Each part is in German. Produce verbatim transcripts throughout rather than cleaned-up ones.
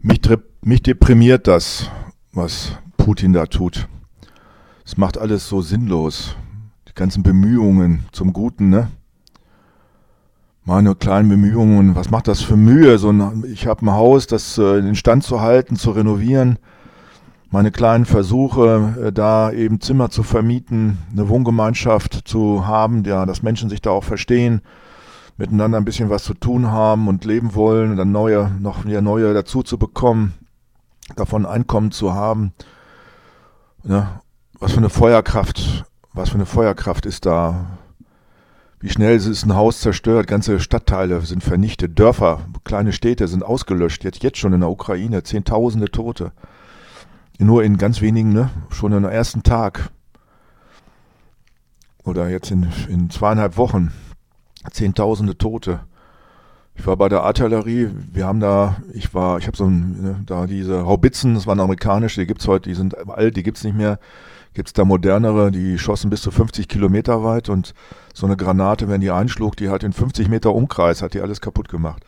Mich, mich deprimiert das, was Putin da tut. Es macht alles so sinnlos. Die ganzen Bemühungen zum Guten, ne? Meine kleinen Bemühungen, was macht das für Mühe? So ein, ich habe ein Haus, das äh, in Stand zu halten, zu renovieren. Meine kleinen Versuche, äh, da eben Zimmer zu vermieten, eine Wohngemeinschaft zu haben, ja, dass Menschen sich da auch verstehen, miteinander ein bisschen was zu tun haben und leben wollen und dann neue, noch wieder neue dazu zu bekommen, davon Einkommen zu haben. Ja, was für eine Feuerkraft, was für eine Feuerkraft ist da? Wie schnell ist ein Haus zerstört, ganze Stadtteile sind vernichtet, Dörfer, kleine Städte sind ausgelöscht, jetzt, jetzt schon in der Ukraine, Zehntausende Tote. Nur in ganz wenigen, ne? Schon am ersten Tag. Oder jetzt in, in zweieinhalb Wochen. Zehntausende Tote. Ich war bei der Artillerie, wir haben da, ich war, ich habe so ein, ne, da diese Haubitzen, das waren amerikanische, die gibt's heute, die sind alt, die gibt's nicht mehr. Gibt's da modernere, die schossen bis zu fünfzig Kilometer weit und so eine Granate, wenn die einschlug, die hat in fünfzig Meter Umkreis, hat die alles kaputt gemacht.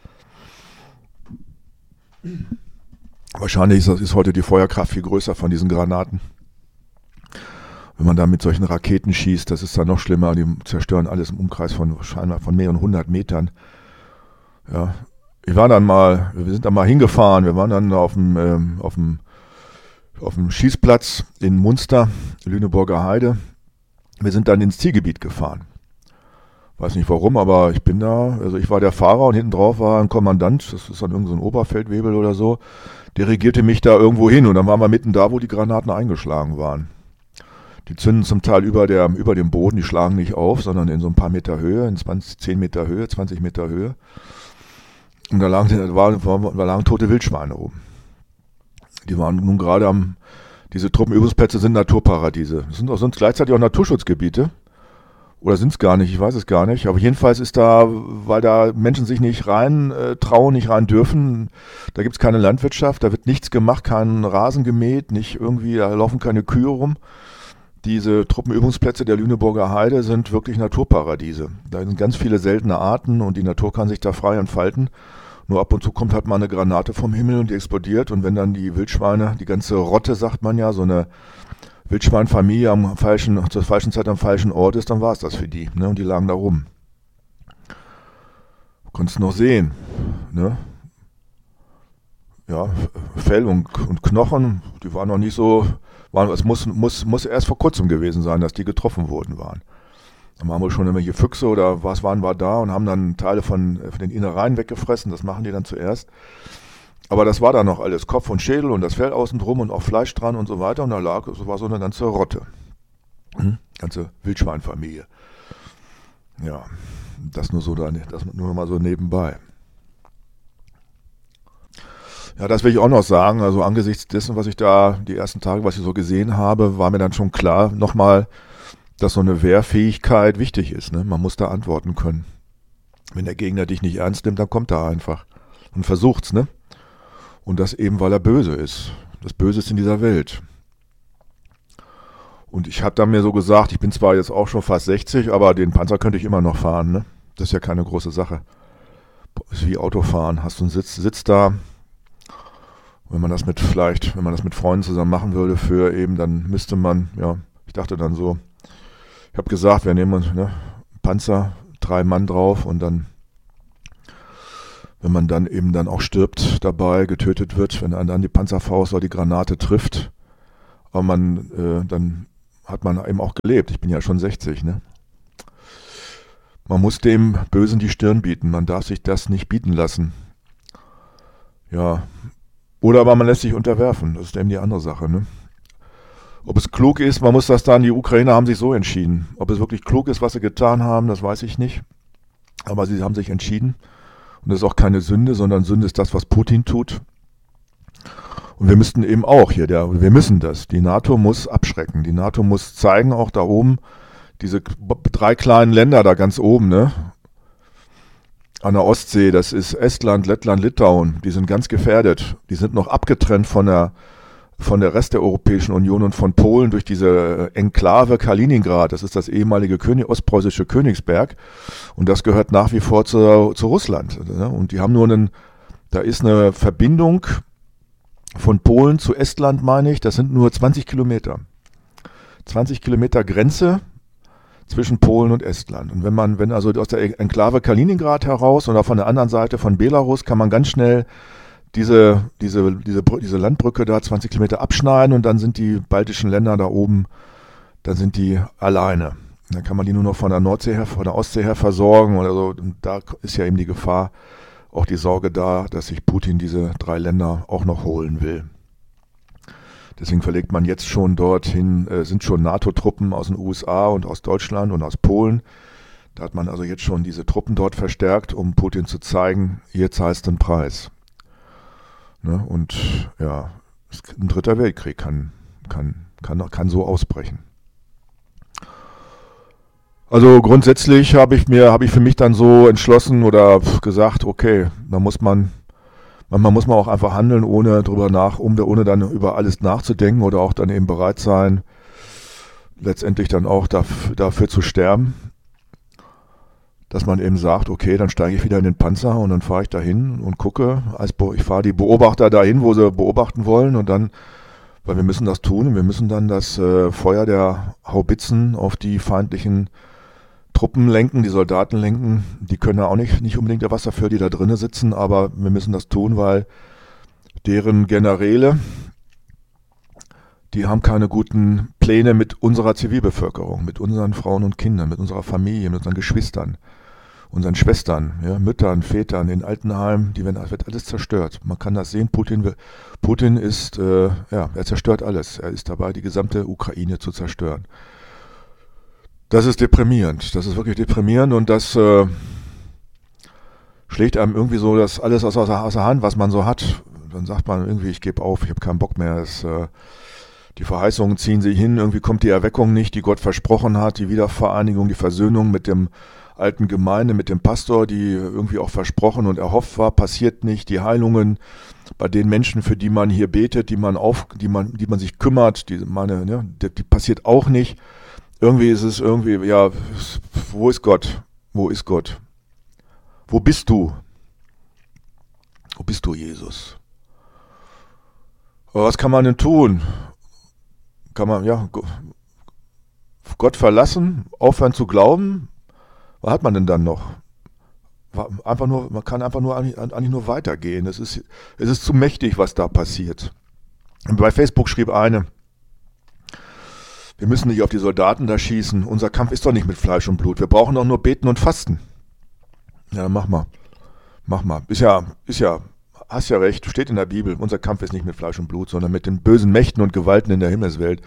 Wahrscheinlich ist, ist heute die Feuerkraft viel größer von diesen Granaten. Wenn man da mit solchen Raketen schießt, das ist dann noch schlimmer, die zerstören alles im Umkreis von wahrscheinlich von mehreren hundert Metern. Ja, ich war dann mal, wir sind dann mal hingefahren, wir waren dann auf dem, ähm, auf dem auf dem Schießplatz in Munster, Lüneburger Heide. Wir sind dann ins Zielgebiet gefahren. Weiß nicht warum, aber ich bin da, also ich war der Fahrer und hinten drauf war ein Kommandant, das ist dann irgend so ein Oberfeldwebel oder so, der regierte mich da irgendwo hin und dann waren wir mitten da, wo die Granaten eingeschlagen waren. Die zünden zum Teil über, der, über dem Boden, die schlagen nicht auf, sondern in so ein paar Meter Höhe, in zwanzig, zehn Meter Höhe, zwanzig Meter Höhe. Und da lagen, da waren, da lagen tote Wildschweine oben. Die waren nun gerade am, diese Truppenübungsplätze sind Naturparadiese. Das sind auch sonst gleichzeitig auch Naturschutzgebiete. Oder sind es gar nicht, ich weiß es gar nicht. Aber jedenfalls ist da, weil da Menschen sich nicht rein äh, trauen, nicht rein dürfen, da gibt es keine Landwirtschaft, da wird nichts gemacht, kein Rasen gemäht, nicht irgendwie, da laufen keine Kühe rum. Diese Truppenübungsplätze der Lüneburger Heide sind wirklich Naturparadiese. Da sind ganz viele seltene Arten und die Natur kann sich da frei entfalten. Nur ab und zu kommt halt mal eine Granate vom Himmel und die explodiert. Und wenn dann die Wildschweine, die ganze Rotte, sagt man ja, so eine Wildschweinfamilie am falschen, zur falschen Zeit am falschen Ort ist, dann war es das für die. Ne? Und die lagen da rum. Du konntest noch sehen. Ne? Ja, Fell und, und Knochen, die waren noch nicht so, waren, es muss, muss, muss erst vor kurzem gewesen sein, dass die getroffen wurden waren. Dann waren wohl schon irgendwelche Füchse oder was waren wir da und haben dann Teile von, von den Innereien weggefressen. Das machen die dann zuerst. Aber das war dann noch alles. Kopf und Schädel und das Fell außen drum und auch Fleisch dran und so weiter. Und da lag, es war so eine ganze Rotte. Hm? Ganze Wildschweinfamilie. Ja, das nur so, das nur mal so nebenbei. Ja, das will ich auch noch sagen. Also angesichts dessen, was ich da die ersten Tage, was ich so gesehen habe, war mir dann schon klar, nochmal, dass so eine Wehrfähigkeit wichtig ist. Ne? Man muss da antworten können. Wenn der Gegner dich nicht ernst nimmt, dann kommt er einfach und versucht's. Ne? Und das eben, weil er böse ist. Das Böse ist in dieser Welt. Und ich habe dann mir so gesagt, ich bin zwar jetzt auch schon fast sechzig, aber den Panzer könnte ich immer noch fahren. Ne? Das ist ja keine große Sache. Das ist wie Autofahren. Hast du einen Sitz, Sitz da. Wenn man das mit vielleicht, wenn man das mit Freunden zusammen machen würde, für eben, dann müsste man, ja, ich dachte dann so, ich habe gesagt, wir nehmen uns ne, Panzer, drei Mann drauf und dann, wenn man dann eben dann auch stirbt dabei, getötet wird, wenn dann die Panzerfaust oder die Granate trifft, aber man, äh, dann hat man eben auch gelebt. Ich bin ja schon sechzig, ne? Man muss dem Bösen die Stirn bieten, man darf sich das nicht bieten lassen. Ja, oder aber man lässt sich unterwerfen, das ist eben die andere Sache, ne? Ob es klug ist, man muss das dann, die Ukrainer haben sich so entschieden. Ob es wirklich klug ist, was sie getan haben, das weiß ich nicht. Aber sie haben sich entschieden. Und das ist auch keine Sünde, sondern Sünde ist das, was Putin tut. Und wir müssten eben auch hier, der, wir müssen das. Die NATO muss abschrecken. Die NATO muss zeigen, auch da oben, diese drei kleinen Länder da ganz oben, ne? An der Ostsee, das ist Estland, Lettland, Litauen, die sind ganz gefährdet. Die sind noch abgetrennt von der von der Rest der Europäischen Union und von Polen durch diese Enklave Kaliningrad. Das ist das ehemalige König, ostpreußische Königsberg und das gehört nach wie vor zu, zu Russland. Und die haben nur einen, da ist eine Verbindung von Polen zu Estland, meine ich, das sind nur zwanzig Kilometer. zwanzig Kilometer Grenze zwischen Polen und Estland. Und wenn man, wenn also aus der Enklave Kaliningrad heraus oder von der anderen Seite von Belarus, kann man ganz schnell diese, diese, diese, diese Landbrücke da zwanzig Kilometer abschneiden und dann sind die baltischen Länder da oben, dann sind die alleine. Dann kann man die nur noch von der Nordsee her, von der Ostsee her versorgen oder so. Und da ist ja eben die Gefahr, auch die Sorge da, dass sich Putin diese drei Länder auch noch holen will. Deswegen verlegt man jetzt schon dorthin, äh, sind schon NATO-Truppen aus den U S A und aus Deutschland und aus Polen. Da hat man also jetzt schon diese Truppen dort verstärkt, um Putin zu zeigen, hier zahlst du den Preis. Ne? Und ja, ein dritter Weltkrieg kann, kann, kann, kann so ausbrechen. Also grundsätzlich habe ich mir, habe ich für mich dann so entschlossen oder gesagt, okay, da muss man, manchmal muss man auch einfach handeln, ohne drüber nach, um, ohne dann über alles nachzudenken oder auch dann eben bereit sein, letztendlich dann auch dafür, dafür zu sterben, dass man eben sagt, okay, dann steige ich wieder in den Panzer und dann fahre ich dahin und gucke, als Be- ich fahre die Beobachter dahin, wo sie beobachten wollen und dann, weil wir müssen das tun und wir müssen dann das äh, Feuer der Haubitzen auf die feindlichen Truppen lenken, die Soldaten lenken. Die können ja auch nicht, nicht unbedingt was dafür, die da drinnen sitzen, aber wir müssen das tun, weil deren Generäle, die haben keine guten Pläne mit unserer Zivilbevölkerung, mit unseren Frauen und Kindern, mit unserer Familie, mit unseren Geschwistern, unseren Schwestern, ja, Müttern, Vätern, in Altenheimen, die werden, wird alles zerstört. Man kann das sehen, Putin, Putin ist, äh, ja, er zerstört alles. Er ist dabei, die gesamte Ukraine zu zerstören. Das ist deprimierend, das ist wirklich deprimierend und das äh, schlägt einem irgendwie so das alles aus, aus, aus der Hand, was man so hat. Dann sagt man irgendwie, ich gebe auf, ich habe keinen Bock mehr. Es, äh, die Verheißungen ziehen sich hin, irgendwie kommt die Erweckung nicht, die Gott versprochen hat, die Wiedervereinigung, die Versöhnung mit dem alten Gemeinde, mit dem Pastor, die irgendwie auch versprochen und erhofft war, passiert nicht. Die Heilungen bei den Menschen, für die man hier betet, die man auf, die man, die man sich kümmert, die meine, ne, die, die passiert auch nicht. Irgendwie ist es irgendwie, ja, wo ist Gott? Wo ist Gott? Wo bist du? Wo bist du, Jesus? Aber was kann man denn tun? Kann man, ja, Gott verlassen, aufhören zu glauben? Was hat man denn dann noch? Einfach nur, man kann einfach nur eigentlich, eigentlich nur weitergehen. Es ist, es ist zu mächtig, was da passiert. Und bei Facebook schrieb eine, wir müssen nicht auf die Soldaten da schießen. Unser Kampf ist doch nicht mit Fleisch und Blut. Wir brauchen doch nur beten und fasten. Ja, dann mach mal. Mach mal. Ist ja, ist ja, hast ja recht. Steht in der Bibel. Unser Kampf ist nicht mit Fleisch und Blut, sondern mit den bösen Mächten und Gewalten in der Himmelswelt.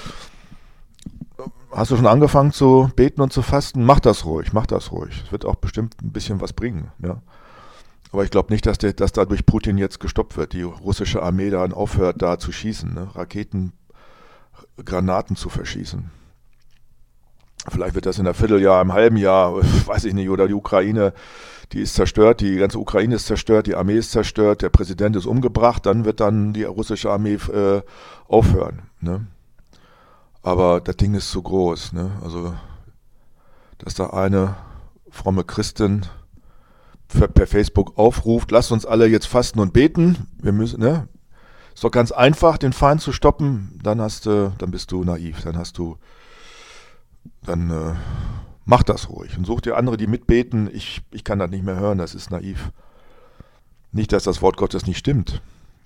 Hast du schon angefangen zu beten und zu fasten? Mach das ruhig. Mach das ruhig. Es wird auch bestimmt ein bisschen was bringen. Ja. Aber ich glaube nicht, dass, der, dass da durch Putin jetzt gestoppt wird. Die russische Armee dann aufhört, da zu schießen. Ne? Raketen, Granaten zu verschießen. Vielleicht wird das in einem Vierteljahr, im halben Jahr, weiß ich nicht, oder die Ukraine, die ist zerstört, die ganze Ukraine ist zerstört, die Armee ist zerstört, der Präsident ist umgebracht, dann wird dann die russische Armee äh, aufhören. Ne? Aber das Ding ist zu groß. Ne? Also, dass da eine fromme Christin per Facebook aufruft, lasst uns alle jetzt fasten und beten, wir müssen, ne? Ist doch ganz einfach, den Feind zu stoppen, dann hast du, dann bist du naiv, dann hast du, dann äh, mach das ruhig und such dir andere, die mitbeten. Ich, ich kann das nicht mehr hören, das ist naiv. Nicht, dass das Wort Gottes nicht stimmt,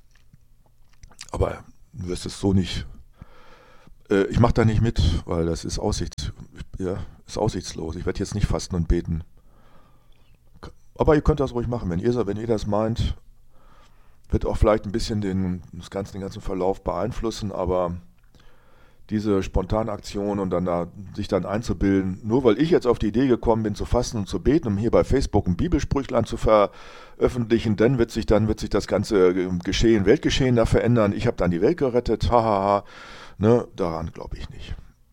aber du wirst es so nicht, äh, ich mach da nicht mit, weil das ist, Aussichts, ja, ist aussichtslos. Ich werde jetzt nicht fasten und beten. Aber ihr könnt das ruhig machen, wenn ihr, wenn ihr das meint. Wird auch vielleicht ein bisschen den, das ganze, den ganzen Verlauf beeinflussen, aber diese Spontanaktion und dann da, sich dann einzubilden, nur weil ich jetzt auf die Idee gekommen bin, zu fasten und zu beten, um hier bei Facebook ein Bibelsprüchlein zu veröffentlichen, dann wird sich dann wird sich das ganze Geschehen, Weltgeschehen da verändern. Ich habe dann die Welt gerettet, hahaha. Ne, daran glaube ich nicht.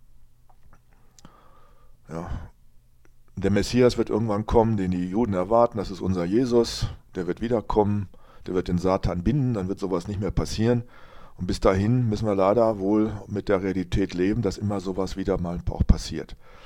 Ja. Der Messias wird irgendwann kommen, den die Juden erwarten, das ist unser Jesus, der wird wiederkommen. Der wird den Satan binden, dann wird sowas nicht mehr passieren. Und bis dahin müssen wir leider wohl mit der Realität leben, dass immer sowas wieder mal auch passiert.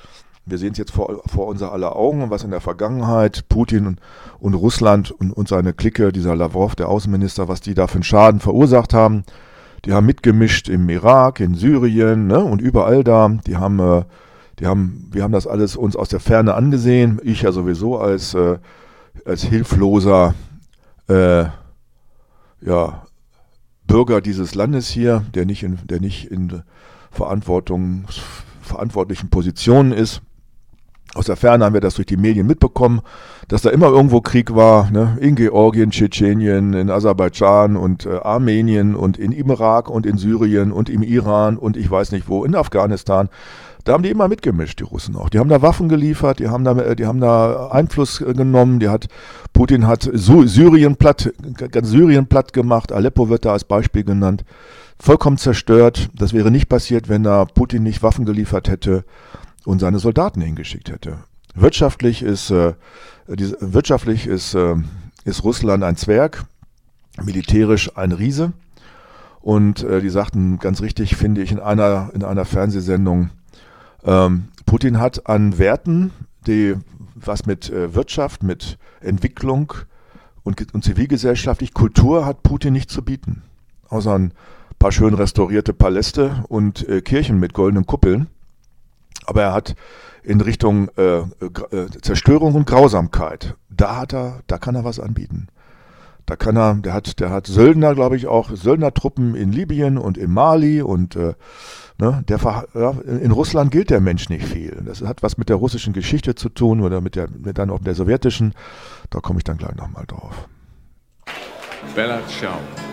Wir sehen es jetzt vor, vor unser aller Augen, was in der Vergangenheit Putin und, und Russland und, und seine Clique, dieser Lavrov, der Außenminister, was die da für einen Schaden verursacht haben. Die haben mitgemischt im Irak, in Syrien, ne, und überall da. Die haben, äh, die haben, wir haben das alles uns aus der Ferne angesehen. Ich ja sowieso als, äh, als hilfloser äh, ja, Bürger dieses Landes hier, der nicht in, der nicht in Verantwortung, verantwortlichen Positionen ist. Aus der Ferne haben wir das durch die Medien mitbekommen, dass da immer irgendwo Krieg war, ne? In Georgien, Tschetschenien, in Aserbaidschan und äh, Armenien und in Irak und in Syrien und im Iran und ich weiß nicht wo, in Afghanistan. Da haben die immer mitgemischt, die Russen auch. Die haben da Waffen geliefert, die haben da, die haben da Einfluss genommen. Die hat, Putin hat Syrien platt, ganz Syrien platt gemacht. Aleppo wird da als Beispiel genannt. Vollkommen zerstört. Das wäre nicht passiert, wenn da Putin nicht Waffen geliefert hätte und seine Soldaten hingeschickt hätte. Wirtschaftlich ist, äh, die, wirtschaftlich ist, äh, ist Russland ein Zwerg, militärisch ein Riese. Und äh, die sagten ganz richtig, finde ich, in einer, in einer Fernsehsendung, ähm, Putin hat an Werten, die was mit äh, Wirtschaft, mit Entwicklung und, und zivilgesellschaftlich, Kultur hat Putin nicht zu bieten. Außer ein paar schön restaurierte Paläste und äh, Kirchen mit goldenen Kuppeln. Aber er hat in Richtung äh, äh, Zerstörung und Grausamkeit, da hat er, da kann er was anbieten. Da kann er, der hat, der hat Söldner, glaube ich, auch Söldnertruppen in Libyen und in Mali und äh, ne, der ja, in Russland gilt der Mensch nicht viel. Das hat was mit der russischen Geschichte zu tun oder mit der, mit dann auch der sowjetischen. Da komme ich dann gleich nochmal drauf. Bella ciao.